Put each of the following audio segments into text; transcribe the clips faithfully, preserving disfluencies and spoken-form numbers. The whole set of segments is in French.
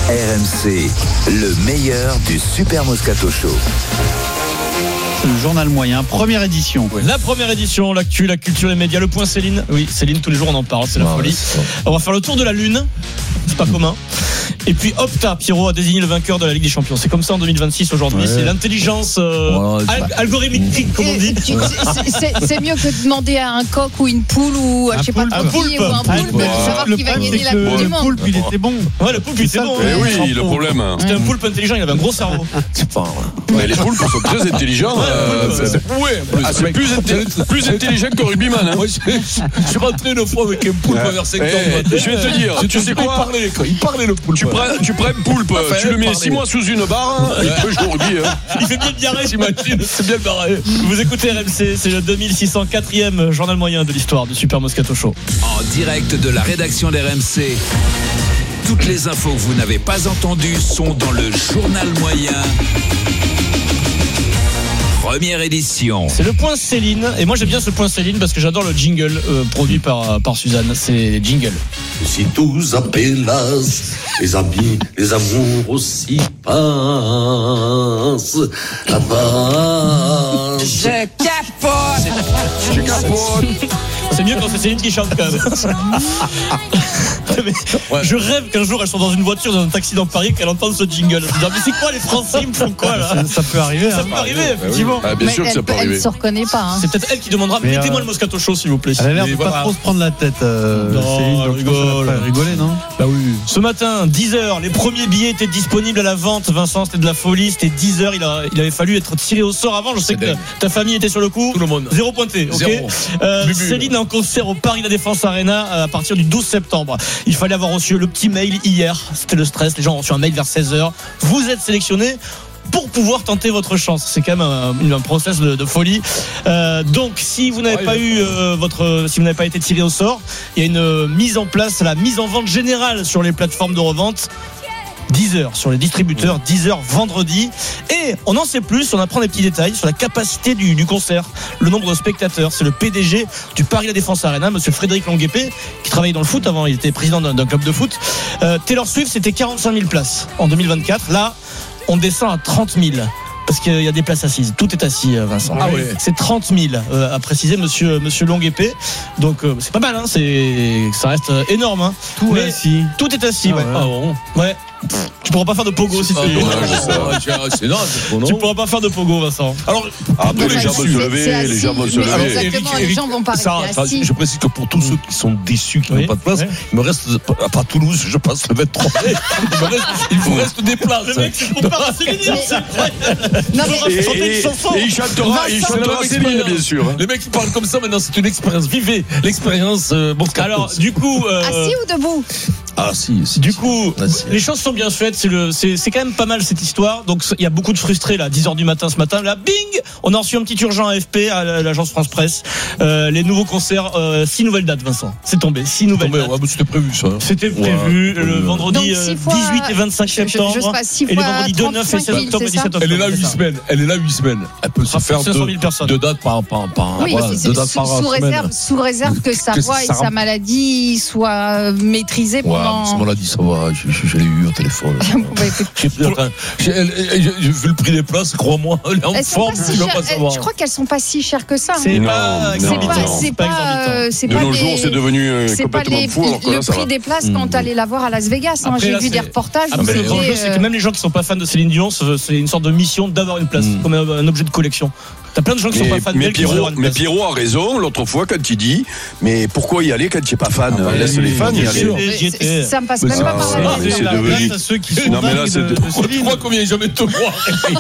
R M C, le meilleur du Super Moscato Show. Le journal moyen, première édition. Ouais. La première édition, l'actu, la culture, les médias. Le point Céline. Oui, Céline, tous les jours on en parle, c'est la ouais, folie. C'est on va faire le tour de la Lune. C'est pas commun. Et puis Opta, Pierrot a désigné le vainqueur de la Ligue des Champions. C'est comme ça en deux mille vingt-six aujourd'hui. Ouais. C'est l'intelligence euh, ouais, al- algorithmique, comme on dit. Tu, c'est, c'est, c'est mieux que de demander à un coq ou une poule ou Un je sais poulpe. pas trop qui ou un Ah, poulpe ouais. de savoir Le qui va problème, gagner c'est la que Coupe du le Monde. poulpe, il était bon. Ouais, le poulpe, il était bon. Eh hein. oui, le problème. C'était un poulpe intelligent, il avait un gros cerveau. C'est pas. Mais les poulpes sont très intelligents. Ouais, euh, ouais, c'est, ouais. ah, c'est plus, intelli- plus intelligent qu'un rugbyman. Hein. Moi, je, je suis rentré une fois avec un poulpe Ouais. vers cinq Eh, heures du matin. je vais te dire, Je tu te sais dis, quoi il parlait, quoi. Il parlait le poulpe. Tu prends, tu prends un poulpe, Enfin, tu le mets pardon. six mois sous une barre, hein, il peut jouer au rugby. Hein. Il fait bien le diarrhée, j'imagine. C'est bien barré. Vous écoutez R M C, c'est le deux mille six cent quatrième journal moyen de l'histoire du Super Moscato Show. En direct de la rédaction d'R M C. Toutes les infos que vous n'avez pas entendues sont dans le journal moyen. Première édition. C'est le point Céline. Et moi j'aime bien ce point Céline parce que j'adore le jingle euh, produit par, par Suzanne. C'est jingle. Si tous appellent les amis, les amours aussi passent là-bas. Je capote. Je capote. C'est mieux quand c'est Céline qui chante quand même. Mais Ouais. je rêve qu'un jour elle soit dans une voiture, dans un taxi dans Paris, qu'elle entende ce jingle. Elle se dit, mais c'est quoi les Français, ils me font quoi là? Ça, ça peut arriver. Ça hein. peut arriver, effectivement. Ah, bien Mais sûr que elle, ça peut elle arriver. ne se reconnaît pas. Hein. C'est peut-être elle qui demandera, Mais, mettez-moi euh, le Moscato Show s'il vous plaît. Elle a l'air Et de voilà. pas trop se prendre la tête, euh, Non, Céline. elle Donc je pense qu'elle rigole. va pas rigoler, non? Bah oui. Ce matin, dix heures, les premiers billets étaient disponibles à la vente. Vincent, c'était de la folie. C'était dix heures. Il, a, il avait fallu être tiré au sort avant. Je sais C'est que dingue. ta famille était sur le coup. Tout le monde. Zéro pointé. Ok. Zéro. Euh, Bubu. Céline est en concert au Paris La Défense Arena à partir du douze septembre. Il fallait avoir reçu le petit mail hier. C'était le stress. Les gens ont reçu un mail vers seize heures. Vous êtes sélectionné pour pouvoir tenter votre chance. C'est quand même un, un process de, de folie. Euh, donc, si vous n'avez Ouais, pas eu euh, votre, si vous n'avez pas été tiré au sort, il y a une euh, mise en place, la mise en vente générale sur les plateformes de revente. dix heures sur les distributeurs, dix heures vendredi. Et on en sait plus, on apprend des petits détails sur la capacité du, du concert, le nombre de spectateurs. C'est le P D G du Paris La Défense Arena, monsieur Frédéric Longuepé, qui travaillait dans le foot avant, il était président d'un, d'un club de foot. Euh, Taylor Swift, c'était quarante-cinq mille places en deux mille vingt-quatre. Là, on descend à trente mille. Parce qu'il y a des places assises. Tout est assis, Vincent. Ah ouais. C'est trente mille, euh, a précisé monsieur, monsieur Longuepé. Donc, euh, c'est pas mal, hein. C'est, ça reste euh, énorme, hein. Tout Mais est assis. Tout est assis, Ah ouais. ouais. Ah bon. Ouais. Pff, tu pourras pas faire de pogo si Ah, tu dommage, ça. C'est non, c'est trop non. Tu pourras pas faire de pogo, Vincent. Alors, Après, les Ouais, gens vont c'est- se c'est lever, assis, les gens vont se mais lever. exactement, les gens vont pas ça, rester ça, assis. je précise que pour tous ceux qui sont déçus, qui Oui, n'ont pas de place, oui. il me reste, à part Toulouse, je passe le vingt-trois mai, il, me reste, il vous reste des places. Le mec, c'est pour pas Céline, c'est incroyable. Non, mais- Et, chanter une et- chanson. et il chantera, il Vincent. chantera Céline, bien sûr. hein. Les mecs qui parlent comme ça, maintenant, c'est une expérience. Vivez l'expérience. Euh, bon, Alors, du coup, euh, Assis ou debout? ah, si, si. du si. coup, Ah, si. les choses sont bien faites. C'est le, c'est, c'est quand même pas mal cette histoire. Donc, il y a beaucoup de frustrés là. dix heures du matin ce matin. Là, bing, on a reçu un petit urgent A F P à l'agence France Presse. Euh, les nouveaux concerts, euh, six nouvelles dates, Vincent. C'est tombé, six nouvelles Tombé, dates. ouais, mais c'était prévu, ça. C'était prévu Ouais, le euh, vendredi Donc, euh, six fois- dix-huit et vingt-cinq je- je- je septembre. sais pas, six et les fois vendredis deux, neuf et sept trente-cinq mille, octobre et c'est dix-sept ça octobre. Elle est là c'est huit ça. semaines. Elle est là huit semaines. Elle peut se faire cinq cent mille personnes. deux dates par, par, par, Oui, voilà, mais c'est deux dates sous, par sous semaine. réserve, sous réserve que sa Que voix et ça sa rem- maladie soient maîtrisées Ouais, pendant. c'est maladie, ça va. Je, je, je l'ai eu au téléphone. Bon, bah, écoute, J'ai pris, attends, j'ai, elle- elle- j'ai j'ai vu le prix des places, crois-moi. Elle est en elles sont forme, pas si tu vas chères. pas Elles- savoir. Je crois qu'elles sont pas si chères que ça. hein. C'est Non, pas non, C'est exorbitant. pas, non, c'est pas pas, exorbitant. euh, c'est De pas nos les- jours, c'est devenu euh, c'est pas complètement les- fou. Alors que le là, ça prix va. des places Mmh. quand t'allais la voir à Las Vegas. hein. Après, J'ai là, vu c'est- des reportages où Après, c'était, l'enjeu, c'est que euh, même les gens qui sont pas fans de Céline Dion, c'est c'est une sorte de mission d'avoir une place, Mm. comme un, un objet de collection. T'as plein de gens qui sont Mais, pas fans mais d'elle qui vont Pierrot, avoir une mais place. Pierrot a raison l'autre fois quand il dit mais pourquoi y aller quand tu n'es pas fan? Ah ouais, Laisse oui, les fans y bien aller. sûr. mais J'y étais. c'est- ça me passe Mais même ça, pas par ouais, la mais tête. c'est hein. devenu- à ceux qui sont Non, mais là, dingues c'est de- de- de Tu Céline. crois combien jamais te voir?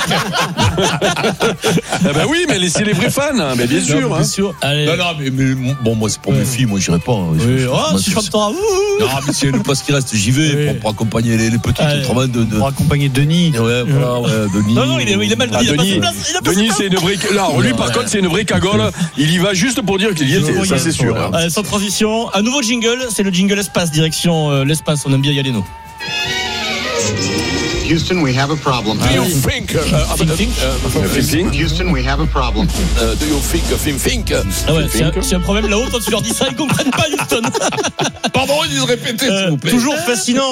Ah ben oui, mais laissez les vrais fans, hein, mais bien Non, sûr. mais hein. bien sûr. Allez. Non, non, mais, mais bon, moi, c'est pour Ouais. mes filles, moi, j'irai pas. hein. Je- Oui. je- Oh, moi, si je c'est- chantera. Non, mais s'il y a une place qui reste, j'y vais Oui. pour, pour accompagner les, les petits. Allez. Autrement, de, de... Pour accompagner Denis. Ouais, voilà, ouais, Denis. Non, non, il est, il est mal dit. Ah, il a pas Denis, sa place. Il a pas sa Denis, place. c'est une vraie. Là, lui, par contre, c'est une vraie cagole. Il y va juste pour dire qu'il y était, ça c'est sûr. hein. Allez, sans transition, un nouveau jingle, c'est le jingle espace, direction euh, l'espace. On aime bien y aller, nous. Houston, we have a problem. Do you think, uh, uh, Think, think. uh, Think. Houston, we have a problem. uh, do you think, uh, think, think? Ah ouais, c'est un, c'est un problème là-haut, quand tu leur dis ça, ils comprennent pas, Houston. Pardon, ils disent répéter, s'il Euh, vous plaît. toujours fascinant.